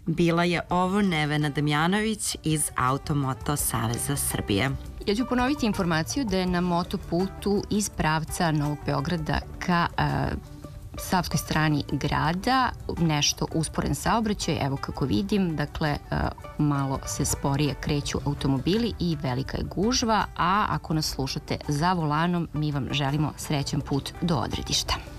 Bila je ovo Nevena Damjanović iz Automoto Saveza Srbije. Ja ću ponoviti informaciju da je na motoputu iz pravca Novog Beograda ka savskoj strani grada nešto usporen saobraćaj, evo kako vidim, dakle malo se sporije kreću automobili i velika je gužva, a ako nas slušate za volanom, mi vam želimo srećan put do odredišta.